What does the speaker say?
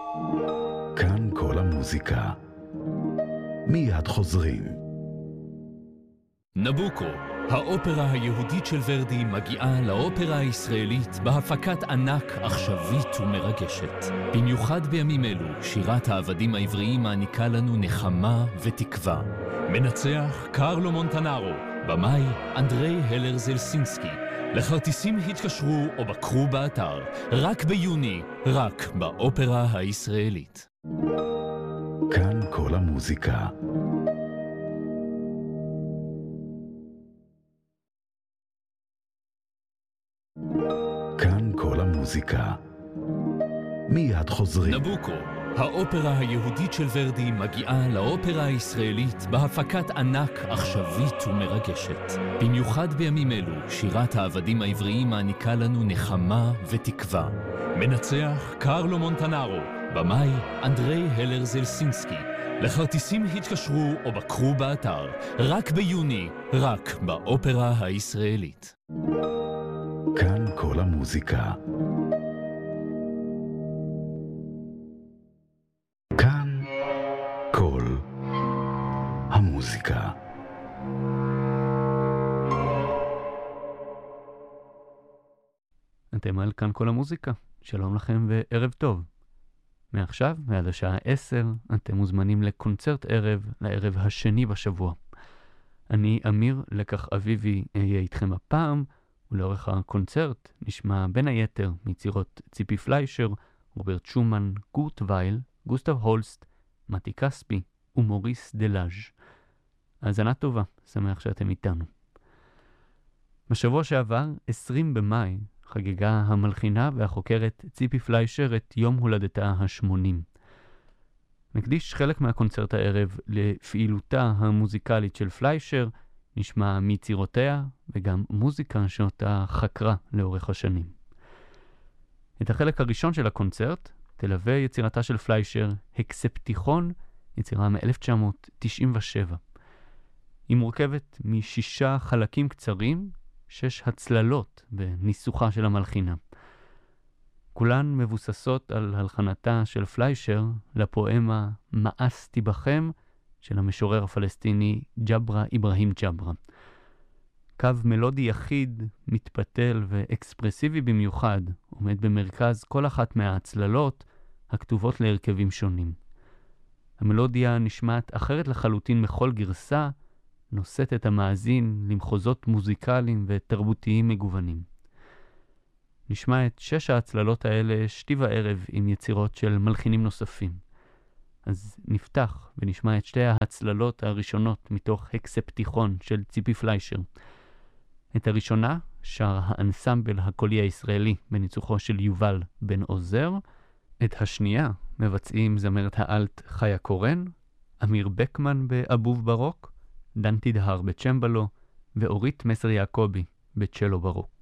כאן כל המוזיקה. מיד חוזרים. נבוקו, האופרה היהודית של ורדי מגיעה לאופרה הישראלית בהפקת ענק עכשווית ומרגשת. במיוחד בימים אלו, שירת העבדים העבריים מעניקה לנו נחמה ותקווה. מנצח קרלו מונטנארו, במאי אנדרי הלר זלסינסקי. לכרטיסים התקשרו או בקרו באתר, רק ביוני, רק באופרה הישראלית. כאן כל המוזיקה. כאן כל המוזיקה. מיד חוזרים. נבוקו, האופרה היהודית של ורדי מגיעה לאופרה הישראלית בהפקת ענק עכשווית ומרגשת. במיוחד בימים אלו, שירת העבדים העבריים מעניקה לנו נחמה ותקווה. מנצח קרלו מונטנארו, במאי אנדרי הלר זלסינסקי. לכרטיסים התקשרו או בקרו באתר, רק ביוני, רק באופרה הישראלית. כאן כל המוזיקה. כאן כל המוזיקה. אתם על כאן כל המוזיקה. שלום לכם וערב טוב. מעכשיו ועד השעה 10 אתם מוזמנים לקונצרט ערב, לערב השני בשבוע. אני אמיר לקח אביבי אהיה איתכם הפעם, ולאורך הקונצרט נשמע בין היתר מיצירות ציפי פליישר, רוברט שומן, קורט וייל, גוסטב הולסט, מתי כספי ומוריס דלאז'. האזנה טובה, שמח שאתם איתנו. בשבוע שעבר, 20 במאי, חגגה המלחינה והחוקרת ציפי פליישר את יום הולדתה ה-80. נקדיש חלק מהקונצרט הערב לפעילותה המוזיקלית של פליישר, נשמע מיצירותיה וגם מוזיקה שאותה חקרה לאורך השנים. את החלק הראשון של הקונצרט תלווה יצירתה של פליישר, הקספטיכון, יצירה מ-1997. היא מורכבת מ6 חלקים קצרים, 6 הצללות בניסוחה של המלחינה. כולן מבוססות על הלחנתה של פליישר לפואמה מאסתי בכם של המשורר הפלסטיני ג'ברה אברהים ג'ברה. קו מלודי יחיד, מתפתל ואקספרסיבי במיוחד עומד במרכז כל אחת מההצללות הכתובות להרכבים שונים. המלודיה נשמעת אחרת לחלוטין מכל גרסה, נושאת את המאזין למחוזות מוזיקליים ותרבותיים מגוונים. נשמע את 6 ההצללות האלה שתי וערב עם יצירות של מלחינים נוספים. אז נפתח ונשמע את 2 ההצללות הראשונות מתוך הקספטיכון של ציפי פליישר. את הראשונה שר האנסמבל הקולי הישראלי בניצוחו של יובל בן עוזר. את השנייה מבצעים זמרת האלט חיה קורן, אמיר בקמן באבוב ברוק, דן תדהר בצ'מבלו ואורית מסר יעקבי בצ'לו ברוק.